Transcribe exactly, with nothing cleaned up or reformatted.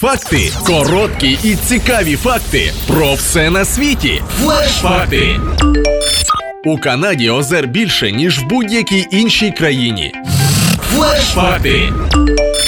Флеш-факти. Короткі і цікаві факти про все на світі. Флеш-факти. У Канаді озер більше, ніж в будь-якій іншій країні. Флеш-факти.